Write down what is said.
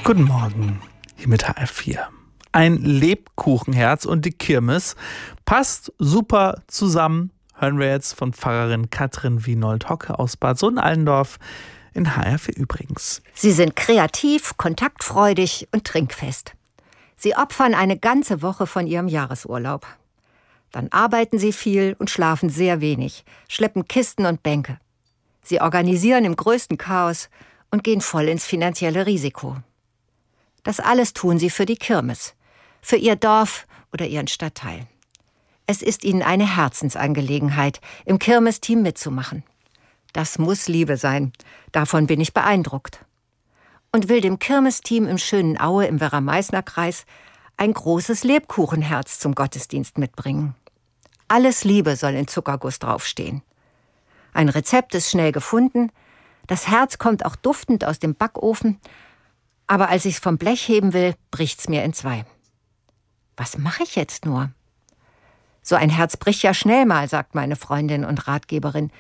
Guten Morgen, hier mit HR4. Ein Lebkuchenherz und die Kirmes passt super zusammen. Hören wir jetzt von Pfarrerin Katrin Wienold-Hocke aus Bad Sohn-Allendorf in HR4 übrigens. Sie sind kreativ, kontaktfreudig und trinkfest. Sie opfern eine ganze Woche von ihrem Jahresurlaub. Dann arbeiten sie viel und schlafen sehr wenig, schleppen Kisten und Bänke. Sie organisieren im größten Chaos und gehen voll ins finanzielle Risiko. Das alles tun sie für die Kirmes, für ihr Dorf oder ihren Stadtteil. Es ist ihnen eine Herzensangelegenheit, im Kirmesteam mitzumachen. Das muss Liebe sein, davon bin ich beeindruckt. Und will dem Kirmesteam im schönen Aue im Werra-Meißner-Kreis ein großes Lebkuchenherz zum Gottesdienst mitbringen. Alles Liebe soll in Zuckerguss draufstehen. Ein Rezept ist schnell gefunden, das Herz kommt auch duftend aus dem Backofen, aber als ich's vom Blech heben will, bricht's mir in zwei. Was mache ich jetzt nur? So ein Herz bricht ja schnell mal, sagt meine Freundin und Ratgeberin.